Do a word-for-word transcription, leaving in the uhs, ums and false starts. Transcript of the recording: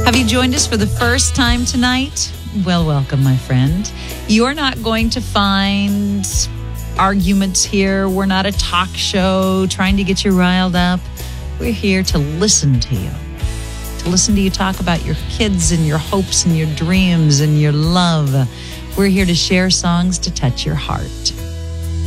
Have you joined us for the first time tonight? Well, welcome, my friend. You're not going to find arguments here. We're not a talk show trying to get you riled up. We're here to listen to you. To listen to you talk about your kids and your hopes and your dreams and your love. We're here to share songs to touch your heart.